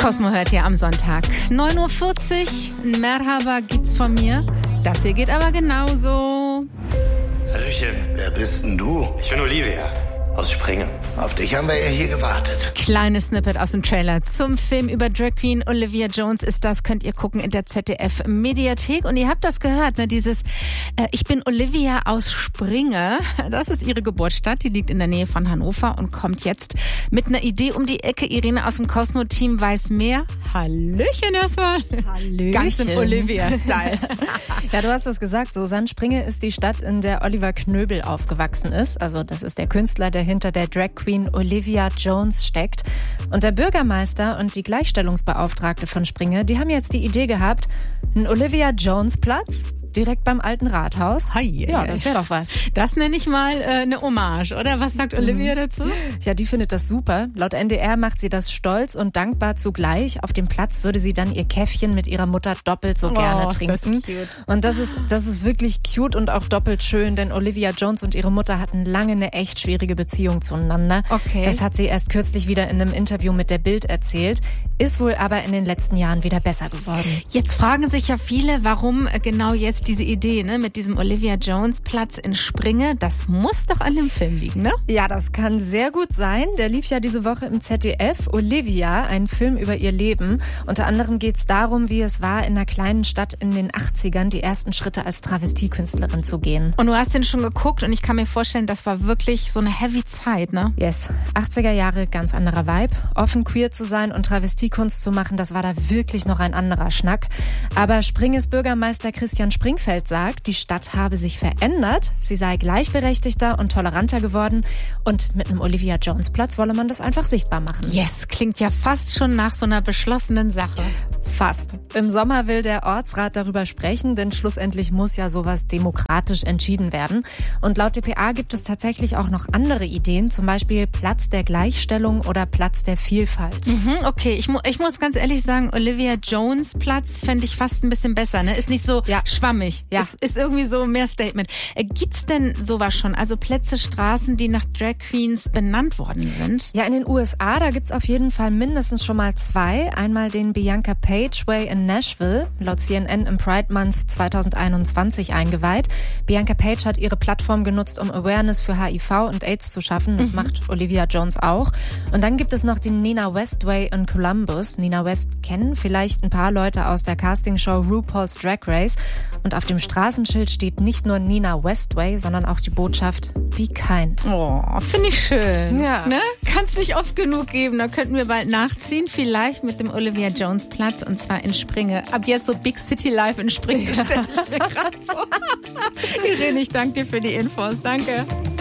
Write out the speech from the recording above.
Cosmo hört hier am Sonntag. 9:40 Uhr, ein Merhaba gibt's von mir. Das hier geht aber genauso. Hallöchen. Wer bist denn du? Ich bin Olivia aus Springe. Auf dich haben wir ja hier gewartet. Kleines Snippet aus dem Trailer zum Film über Drag Queen Olivia Jones ist das, könnt ihr gucken in der ZDF-Mediathek. Und ihr habt das gehört, ne? Dieses Ich bin Olivia aus Springe. Das ist ihre Geburtsstadt, die liegt in der Nähe von Hannover und kommt jetzt mit einer Idee um die Ecke. Irene aus dem Cosmo-Team weiß mehr. Hallöchen erstmal. Hallöchen. Ganz im Olivia-Style. Ja, du hast es gesagt, Susanne. Springe ist die Stadt, in der Oliver Knöbel aufgewachsen ist. Also das ist der Künstler, der hinter der Drag Queen Olivia Jones steckt. Und der Bürgermeister und die Gleichstellungsbeauftragte von Springe, die haben jetzt die Idee gehabt, einen Olivia Jones Platz direkt beim alten Rathaus. Ja, das wäre doch was. Das nenne ich mal eine Hommage, oder? Was sagt Olivia dazu? Ja, die findet das super. Laut NDR macht sie das stolz und dankbar zugleich. Auf dem Platz würde sie dann ihr Käffchen mit ihrer Mutter doppelt so gerne trinken. Ist das cute. Und das ist wirklich cute und auch doppelt schön, denn Olivia Jones und ihre Mutter hatten lange eine echt schwierige Beziehung zueinander. Okay. Das hat sie erst kürzlich wieder in einem Interview mit der Bild erzählt. Ist wohl aber in den letzten Jahren wieder besser geworden. Jetzt fragen sich ja viele, warum genau jetzt diese Idee, ne, mit diesem Olivia Jones Platz in Springe. Das muss doch an dem Film liegen, ne? Ja, das kann sehr gut sein. Der lief ja diese Woche im ZDF. Olivia, ein Film über ihr Leben. Unter anderem geht es darum, wie es war, in einer kleinen Stadt in den 80ern die ersten Schritte als Travestiekünstlerin zu gehen. Und du hast den schon geguckt und ich kann mir vorstellen, das war wirklich so eine heavy Zeit, ne? Yes. 80er Jahre, ganz anderer Vibe. Offen queer zu sein und Travestiekunst zu machen, das war da wirklich noch ein anderer Schnack. Aber Springes Bürgermeister Christian Springfeld sagt, die Stadt habe sich verändert, sie sei gleichberechtigter und toleranter geworden und mit einem Olivia Jones Platz wolle man das einfach sichtbar machen. Yes, klingt ja fast schon nach so einer beschlossenen Sache. Fast. Im Sommer will der Ortsrat darüber sprechen, denn schlussendlich muss ja sowas demokratisch entschieden werden. Und laut dpa gibt es tatsächlich auch noch andere Ideen, zum Beispiel Platz der Gleichstellung oder Platz der Vielfalt. Okay, ich muss ganz ehrlich sagen, Olivia Jones Platz fände ich fast ein bisschen besser, ne? Ist nicht so schwammig. Ja. Ist irgendwie so mehr Statement. Gibt's denn sowas schon? Also Plätze, Straßen, die nach Drag Queens benannt worden sind? Ja, in den USA, da gibt's auf jeden Fall mindestens schon mal 2. Einmal den Bianca Page Way in Nashville, laut CNN im Pride Month 2021 eingeweiht. Bianca Page hat ihre Plattform genutzt, um Awareness für HIV und AIDS zu schaffen. Das macht Olivia Jones auch. Und dann gibt es noch den Nina West Way in Columbus. Nina West kennen vielleicht ein paar Leute aus der Castingshow RuPaul's Drag Race. Und auf dem Straßenschild steht nicht nur Nina West Way, sondern auch die Botschaft Be kind. Oh, finde ich schön. Ja. Ne? Kann es nicht oft genug geben. Da könnten wir bald nachziehen. Vielleicht mit dem Olivia Jones Platz und zwar in Springe. Ab jetzt so Big City Life in Springe. Stell ich mir gerade vor. Irene, ich danke dir für die Infos. Danke.